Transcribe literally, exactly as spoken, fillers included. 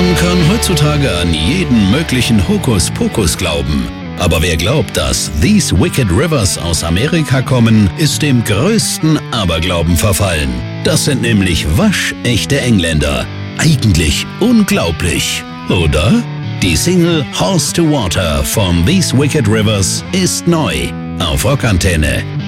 Man kann heutzutage an jeden möglichen Hokuspokus glauben. Aber wer glaubt, dass These Wicked Rivers aus Amerika kommen, ist dem größten Aberglauben verfallen. Das sind nämlich waschechte Engländer. Eigentlich unglaublich, oder? Die Single Horse to Water von These Wicked Rivers ist neu auf Rockantenne.